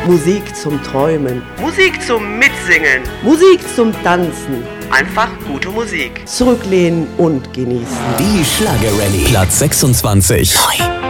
Musik zum Träumen. Musik zum Mitsingen. Musik zum Tanzen. Einfach gute Musik. Zurücklehnen und genießen. Die Schlager-Rallye. Platz 26. 9.